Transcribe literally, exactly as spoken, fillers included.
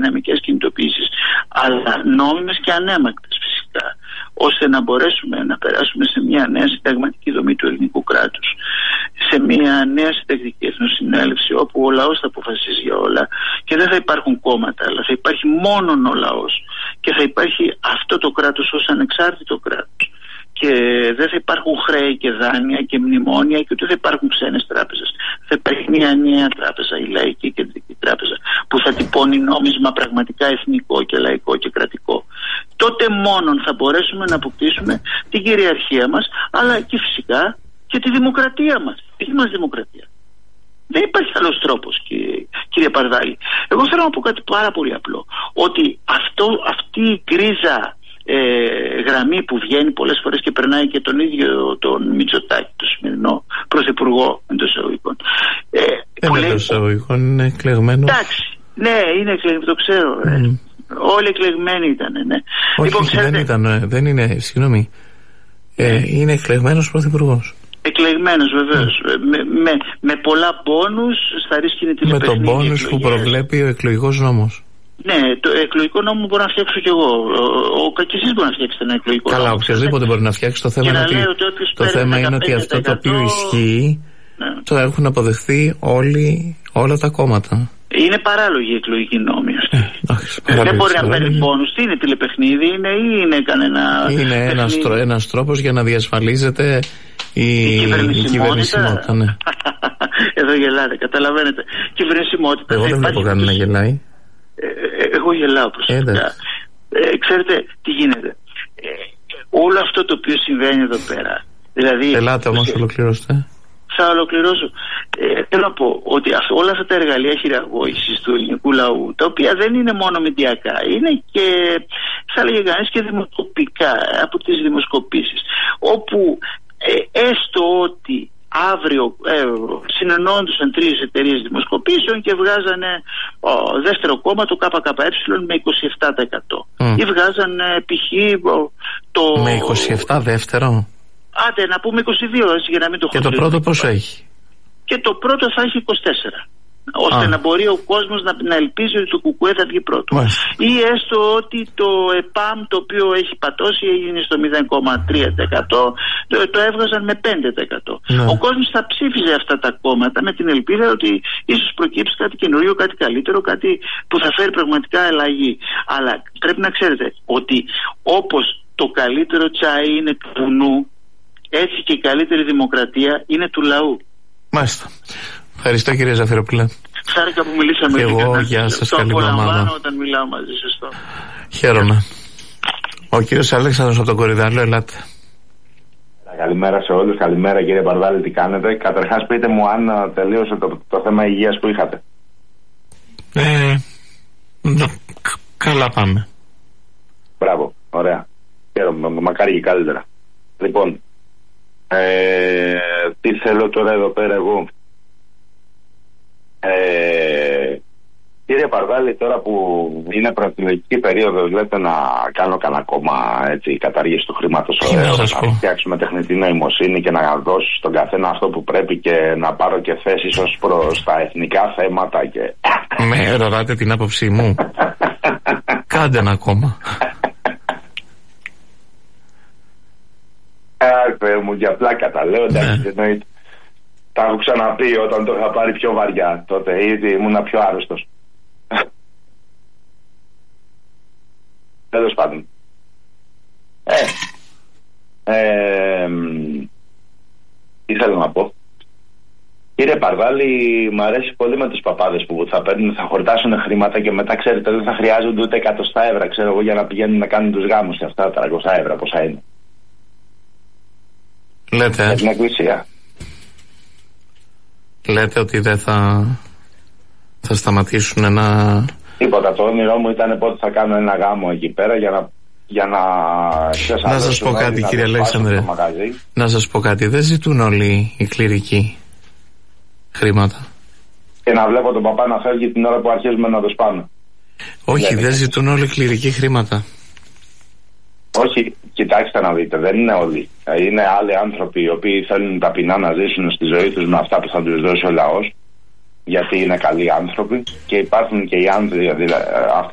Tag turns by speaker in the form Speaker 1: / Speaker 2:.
Speaker 1: δυναμικές κινητοποιήσεις, αλλά νόμιμες και ανέμακτες φυσικά, ώστε να μπορέσουμε να περάσουμε σε μια νέα συνταγματική δομή του ελληνικού κράτους, σε μια νέα συντακτική εθνοσυνέλευση όπου ο λαός θα αποφασίζει για όλα και δεν θα υπάρχουν κόμματα, αλλά θα υπάρχει μόνον ο λαός και θα υπάρχει αυτό το κράτος ως ανεξάρτητο κράτος και δεν θα υπάρχουν χρέη και δάνεια και μνημόνια και ούτε θα υπάρχουν ξένες τράπεζες. Θα υπάρχει μια νέα τράπεζα, η Λαϊκή Κεντρική Τράπεζα, που θα τυπώνει νόμισμα πραγματικά εθνικό και λαϊκό και κρατικό. Τότε μόνον θα μπορέσουμε να αποκτήσουμε την κυριαρχία μας, αλλά και φυσικά και τη δημοκρατία μας, τη δική μας δημοκρατία. Δεν υπάρχει άλλος τρόπος, κύριε, κύριε Παρδάλη. Εγώ θέλω να πω κάτι πάρα πολύ απλό, ότι αυτό, αυτή η γκρίζα Ε, γραμμή που βγαίνει πολλές φορές και περνάει και τον ίδιο τον Μητσοτάκη, τον σημερινό πρωθυπουργό εντός εισαγωγικών. Ε,
Speaker 2: εντός εισαγωγικών είναι εκλεγμένο.
Speaker 1: Εντάξει, ναι, είναι εκλεγμένο, το ξέρω. Mm. Ε. Όλοι εκλεγμένοι ήταν, ναι.
Speaker 2: Όχι,
Speaker 1: λοιπόν, ξέρετε,
Speaker 2: δεν ήταν, δεν είναι, συγγνώμη. Ε, είναι εκλεγμένος πρωθυπουργός.
Speaker 1: Εκλεγμένος βεβαίως. Mm. Με, με, με πολλά μπόνους στα ρίσκινη τηλεπαιχνίδια.
Speaker 2: Με τον μπόνους που προβλέπει ο εκλογικός νόμος.
Speaker 1: Ναι, το εκλογικό νόμο μπορώ να φτιάξω κι εγώ. Ο, ο, και εσείς μπορεί να φτιάξετε ένα εκλογικό
Speaker 2: Καλά,
Speaker 1: νόμο.
Speaker 2: Καλά, οποιοδήποτε μπορεί να φτιάξει. Το θέμα είναι ότι, ότι, το θέμα είναι ότι αυτό το οποίο ισχύει ναι. το έχουν αποδεχθεί όλοι, όλα τα κόμματα.
Speaker 1: Είναι παράλογη η εκλογική νόμη αυτή.
Speaker 2: Ε,
Speaker 1: δεν μπορεί να παίρνει πόνους. Τι είναι, τηλεπαιχνίδι είναι ή είναι κανένα.
Speaker 2: Είναι ένας, τρό, ένας τρόπος για να διασφαλίζεται η, η κυβερνησιμότητα. Ναι.
Speaker 1: Εδώ γελάτε, καταλαβαίνετε. Κυβερνησιμότητα.
Speaker 2: Εγώ δεν βλέπω κανένα να γελάει.
Speaker 1: Ε, εγώ γελάω προσωπικά. Ε, ξέρετε τι γίνεται. Ε, όλο αυτό το οποίο συμβαίνει εδώ πέρα. Δηλαδή,
Speaker 2: ελάτε όμως, ε, ολοκληρώστε.
Speaker 1: Θα ολοκληρώσω. Ε, θέλω να πω ότι αυτό, όλα αυτά τα εργαλεία χειραγώγησης του ελληνικού λαού, τα οποία δεν είναι μόνο μηντιακά, είναι και, θα έλεγε κανείς, και δημοσκοπικά από τις δημοσκοπήσεις. Όπου ε, έστω ότι αύριο ε, συνεννόντουσαν τρεις εταιρείες δημοσκοπήσεων και βγάζανε ο, δεύτερο κόμμα το ΚΚΕ με είκοσι επτά τοις εκατό mm. ή βγάζανε π.χ. το...
Speaker 2: Με είκοσι επτά δεύτερο?
Speaker 1: Άντε να πούμε είκοσι δύο έτσι, για να μην το
Speaker 2: χωρίσουμε. Και το πρώτο πόσο έχει?
Speaker 1: Και το πρώτο θα έχει είκοσι τέσσερα, ώστε ah. να μπορεί ο κόσμος να, να ελπίζει ότι το ΚΚΕ θα βγει πρώτο. Μάλιστα. Ή έστω ότι το ΕΠΑΜ, το οποίο έχει πατώσει, έγινε στο μηδέν κόμμα τρία τοις εκατό, το, το έβγαζαν με πέντε τοις εκατό. Ναι. Ο κόσμος θα ψήφιζε αυτά τα κόμματα με την ελπίδα ότι ίσως προκύψει κάτι καινούριο, κάτι καλύτερο, κάτι που θα φέρει πραγματικά αλλαγή. Αλλά πρέπει να ξέρετε ότι όπως το καλύτερο τσάι είναι του βουνού, έτσι και η καλύτερη δημοκρατία είναι του λαού.
Speaker 2: Μάλιστα. Ευχαριστώ, κύριε Ζαφυροπούλε.
Speaker 1: Χάρηκα που μιλήσαμε.
Speaker 2: Και εγώ, γεια σας, καλή εβδομάδα.
Speaker 1: Όταν μιλάω μαζί, σωστό.
Speaker 2: Χαίρομαι. Ο κύριος Αλέξανδρος από τον Κορυδαλό, ελάτε.
Speaker 3: Καλημέρα σε όλους, καλημέρα κύριε Παρδάλη, τι κάνετε? Καταρχάς πείτε μου αν τελείωσε το, το θέμα υγείας που είχατε.
Speaker 2: Ε, νο, καλά πάμε.
Speaker 3: Μπράβο, ωραία. Χαίρομαι, μακάρι και καλύτερα. Λοιπόν, ε, τι θέλω τώρα εδώ πέρα εγώ. Ε, κύριε Παρδάλη, τώρα που είναι προεκλογική περίοδος, λέτε να κάνω κανένα κόμμα έτσι, κατάργηση του χρήματος, να φτιάξουμε τεχνητή νοημοσύνη και να δώσω στον καθένα αυτό που πρέπει και να πάρω και θέσεις ως προς τα εθνικά θέματα και...
Speaker 2: Με ρωτάτε την άποψή μου. Κάντε ένα κόμμα.
Speaker 3: Αχ, μου για πλάκα τα λέω, εντάξει, εννοείται. Τα έχω ξαναπεί όταν το είχα πάρει πιο βαριά. Τότε ήδη ήμουνα πιο άρρωστος. Τέλος πάντων. Ε, ε, τι θέλω να πω. Κύριε Παρδάλη, μου αρέσει πολύ με τους παπάδες που θα παίρνουν, θα χορτάσουν χρήματα και μετά ξέρετε δεν θα χρειάζονται ούτε εκατοστά ευρώ, ξέρω εγώ, για να πηγαίνουν να κάνουν τους γάμους και αυτά, τριακόσια ευρώ πόσα είναι.
Speaker 2: Λέτε.
Speaker 3: Με την εκκλησία.
Speaker 2: Λέτε ότι δεν θα, θα σταματήσουν να...
Speaker 3: Τίποτα, το όνειρό μου ήταν πότε θα κάνω ένα γάμο εκεί πέρα για να... Για να
Speaker 2: να σας πω κάτι, κύριε Αλέξανδρε. Να σας πω κάτι, δεν ζητούν όλοι οι κληρικοί χρήματα.
Speaker 3: Και να βλέπω τον παπά να φεύγει την ώρα που αρχίζουμε να το σπάμε.
Speaker 2: Όχι, δεν, δεν ζητούν όλοι οι κληρικοί χρήματα.
Speaker 3: Όχι, κοιτάξτε να δείτε, δεν είναι όλοι. Είναι άλλοι άνθρωποι οι οποίοι θέλουν ταπεινά να ζήσουν στη ζωή τους με αυτά που θα τους δώσει ο λαός, γιατί είναι καλοί άνθρωποι, και υπάρχουν και οι άνθρωποι, δηλαδή,